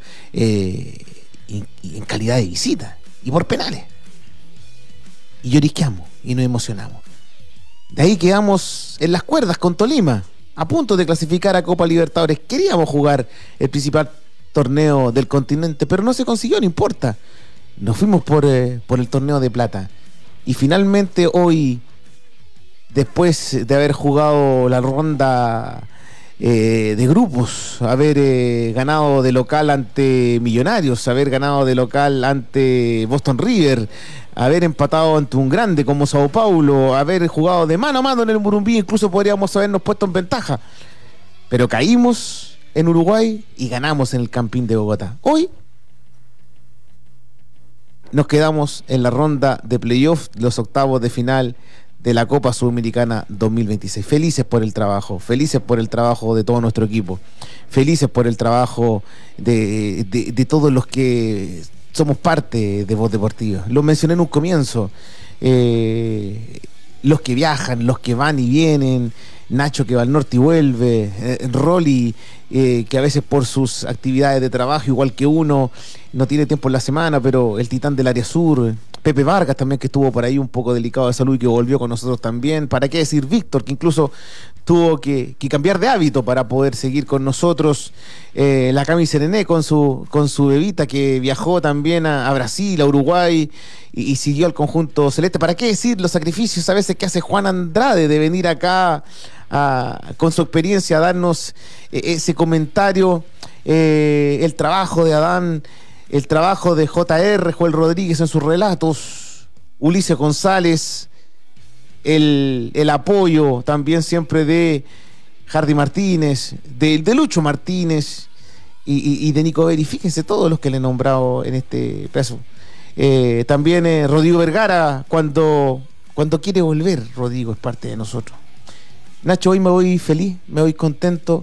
en calidad de visita y por penales. Y lloriqueamos y nos emocionamos. De ahí quedamos en las cuerdas con Tolima, a punto de clasificar a Copa Libertadores. Queríamos jugar el principal torneo del continente, pero no se consiguió, no importa. Nos fuimos por el torneo de plata. Y finalmente hoy, después de haber jugado la ronda de grupos, haber ganado de local ante Millonarios, haber ganado de local ante Boston River, haber empatado ante un grande como Sao Paulo, haber jugado de mano a mano en el Murumbí, incluso podríamos habernos puesto en ventaja, pero caímos en Uruguay y ganamos en el Campín de Bogotá. Hoy nos quedamos en la ronda de playoff, los octavos de final de la Copa Sudamericana 2026. Felices por el trabajo de todo nuestro equipo, felices por el trabajo de todos los que somos parte de Voz Deportiva. Lo mencioné en un comienzo, los que viajan, los que van y vienen, Nacho que va al norte y vuelve, Rolly que a veces por sus actividades de trabajo, igual que uno, no tiene tiempo en la semana, pero el titán del área sur, Pepe Vargas también, que estuvo por ahí un poco delicado de salud y que volvió con nosotros también. ¿Para qué decir Víctor, que incluso tuvo que cambiar de hábito para poder seguir con nosotros? La Cami Serené con su bebita, que viajó también a Brasil, a Uruguay y siguió al conjunto celeste. ¿Para qué decir los sacrificios a veces que hace Juan Andrade de venir acá con su experiencia a darnos ese comentario, el trabajo de Adán, el trabajo de JR, Joel Rodríguez en sus relatos, Ulises González, el apoyo también siempre de Hardy Martínez, de Lucho Martínez y de Nico Beri. Fíjense todos los que le he nombrado en este pedazo. También Rodrigo Vergara, cuando quiere volver, Rodrigo es parte de nosotros. Nacho, hoy me voy feliz, me voy contento,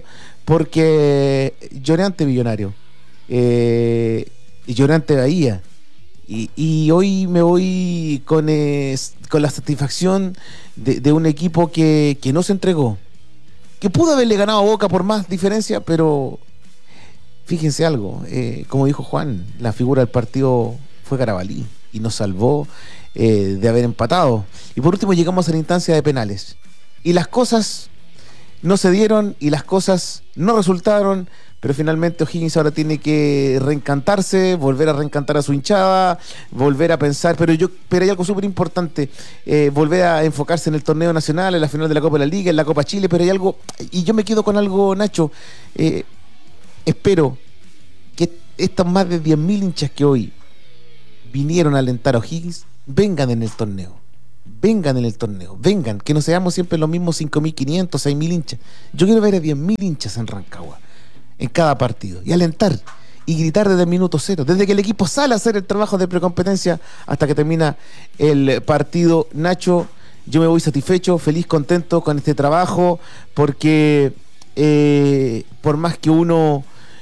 porque lloré ante Millonario, y lloré ante Bahía, Y hoy me voy con la satisfacción de un equipo que no se entregó, que pudo haberle ganado a Boca por más diferencia, pero fíjense algo, como dijo Juan, la figura del partido fue Carabalí y nos salvó de haber empatado. Y por último llegamos a la instancia de penales y las cosas no se dieron y las cosas no resultaron, pero finalmente O'Higgins ahora tiene que reencantarse, volver a reencantar a su hinchada, volver a pensar, pero hay algo súper importante, volver a enfocarse en el torneo nacional, en la final de la Copa de la Liga, en la Copa Chile, pero hay algo, y yo me quedo con algo, Nacho, espero que estas más de 10.000 hinchas que hoy vinieron a alentar a O'Higgins, vengan en el torneo, vengan, que no seamos siempre los mismos 5.500, 6.000 hinchas. Yo quiero ver a 10.000 hinchas en Rancagua, en cada partido, y alentar y gritar desde el minuto cero, desde que el equipo sale a hacer el trabajo de precompetencia hasta que termina el partido. Nacho, yo me voy satisfecho, feliz, contento con este trabajo, porque por más que uno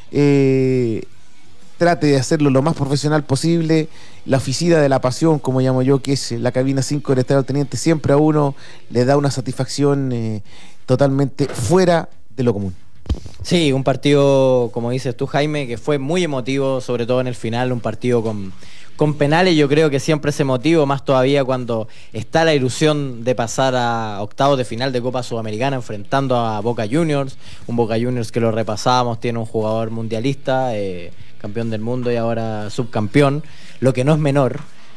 trate de hacerlo lo más profesional posible, la oficina de la pasión, como llamo yo, que es la cabina 5 del Estadio Teniente, siempre a uno le da una satisfacción totalmente fuera de lo común. Sí, un partido, como dices tú, Jaime, que fue muy emotivo, sobre todo en el final, un partido con penales. Yo creo que siempre es emotivo, más todavía cuando está la ilusión de pasar a octavos de final de Copa Sudamericana enfrentando a Boca Juniors, un Boca Juniors que lo repasábamos, tiene un jugador mundialista, campeón del mundo y ahora subcampeón, lo que no es menor.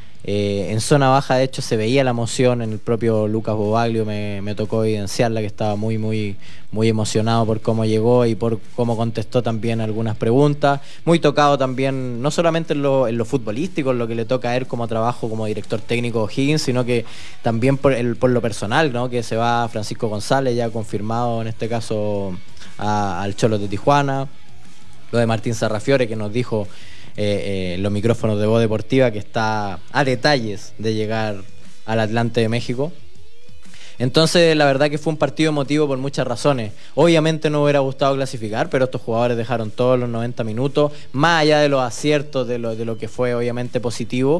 En zona baja, de hecho, se veía la emoción en el propio Lucas Bobaglio, me tocó evidenciarla, que estaba muy emocionado por cómo llegó y por cómo contestó también algunas preguntas, muy tocado también, no solamente en lo futbolístico, en lo que le toca a él como trabajo como director técnico de O'Higgins, sino que también por lo personal, ¿no? Que se va Francisco González, ya confirmado en este caso al Cholos de Tijuana, lo de Martín Sarrafiore, que nos dijo los micrófonos de Voz Deportiva que está a detalles de llegar al Atlante de México. Entonces la verdad que fue un partido emotivo por muchas razones. Obviamente no hubiera gustado clasificar, pero estos jugadores dejaron todos los 90 minutos, más allá de los aciertos, de lo que fue obviamente positivo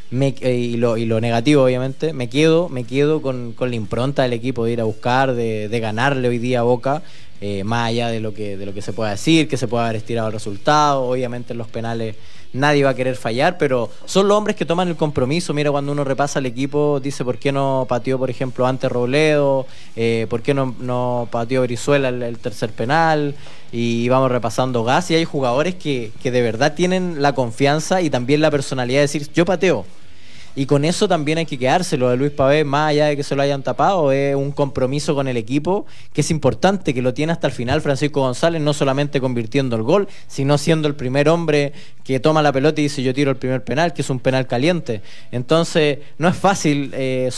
y lo negativo obviamente. Me quedo con la impronta del equipo de ir a buscar, de ganarle hoy día a Boca. Más allá de lo que se pueda decir, que se pueda haber estirado el resultado, obviamente en los penales nadie va a querer fallar, pero son los hombres que toman el compromiso. Mira, cuando uno repasa el equipo, dice por qué no pateó, por ejemplo, antes Robledo, por qué no pateó Brizuela el tercer penal, y vamos repasando Gas, y hay jugadores que de verdad tienen la confianza y también la personalidad de decir, yo pateo. Y con eso también hay que quedarse. Lo de Luis Pavés, más allá de que se lo hayan tapado, es un compromiso con el equipo que es importante, que lo tiene hasta el final Francisco González, no solamente convirtiendo el gol, sino siendo el primer hombre que toma la pelota y dice yo tiro el primer penal, que es un penal caliente. Entonces no es fácil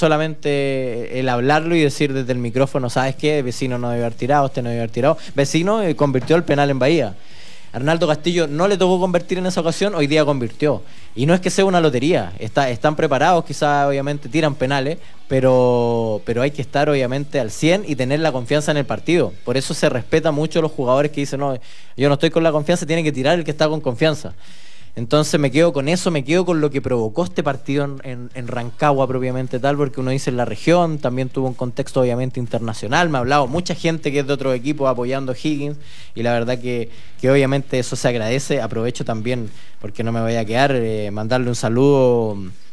solamente el hablarlo y decir desde el micrófono, ¿sabes qué? Vecino no debe haber tirado, este no debe haber tirado. Vecino convirtió el penal en Bahía. Arnaldo Castillo no le tocó convertir en esa ocasión, hoy día convirtió. Y no es que sea una lotería, están preparados, quizás obviamente tiran penales, pero hay que estar obviamente al 100 y tener la confianza en el partido. Por eso se respeta mucho a los jugadores que dicen, no, yo no estoy con la confianza, tiene que tirar el que está con confianza. Entonces me quedo con eso, me quedo con lo que provocó este partido en Rancagua propiamente tal, porque uno dice en la región, también tuvo un contexto obviamente internacional, me ha hablado mucha gente que es de otro equipo apoyando a Higgins, y la verdad que obviamente eso se agradece. Aprovecho también, porque no me voy a quedar, mandarle un saludo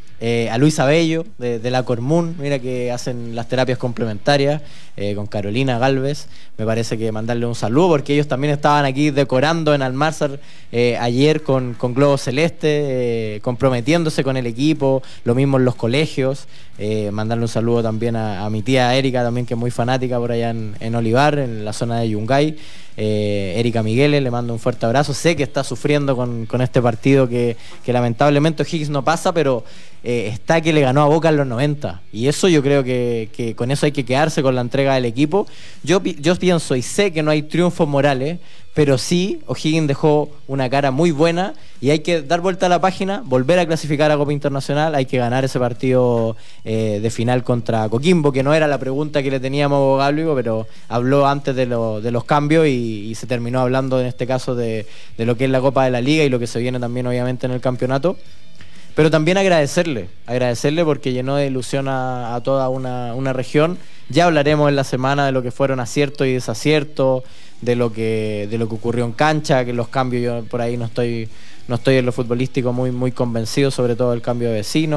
a Luis Abello de la Cormún, mira que hacen las terapias complementarias con Carolina Galvez. Me parece que mandarle un saludo porque ellos también estaban aquí decorando en Almázar ayer con Globo Celeste, comprometiéndose con el equipo, lo mismo en los colegios. Mandarle un saludo también a mi tía Erika, también que es muy fanática por allá en Olivar, en la zona de Yungay. Erika Migueles, le mando un fuerte abrazo. Sé que está sufriendo con este partido que lamentablemente O'Higgins no pasa, pero está que le ganó a Boca en los 90, y eso yo creo que con eso hay que quedarse, con la entrega del equipo. Yo pienso y sé que no hay triunfos morales, pero sí O'Higgins dejó una cara muy buena y hay que dar vuelta a la página, volver a clasificar a Copa Internacional. Hay que ganar ese partido de final contra Coquimbo, que no era la pregunta que le teníamos a Bogaglio, pero habló antes de los cambios y se terminó hablando en este caso de lo que es la Copa de la Liga y lo que se viene también obviamente en el campeonato. pero también agradecerle porque llenó de ilusión a toda una región. Ya hablaremos en la semana de lo que fueron aciertos y desaciertos, de lo que ocurrió en cancha, que los cambios, yo por ahí no estoy en lo futbolístico muy convencido, sobre todo el cambio de Vecino.